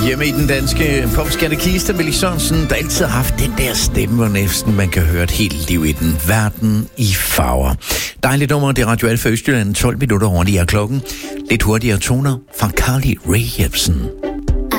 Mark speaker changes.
Speaker 1: Hjemme i den danske popskattekiste, Willy Sørensen, der altid har haft den der stemme, hvor næsten man kan høre et helt liv i den. Verden i farver. Dejligt nummer, det er Radio Alfa Østjylland, 12 minutter over lige er klokken. Lidt hurtigere toner fra Carly Rae Jepsen.